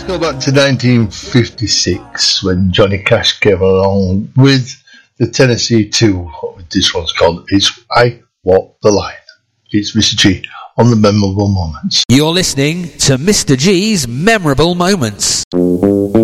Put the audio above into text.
Let's go back to 1956 when Johnny Cash came along with the Tennessee 2. What this one's called is I Walk the Line. It's Mr. G on the Memorable Moments. You're listening to Mr. G's Memorable Moments.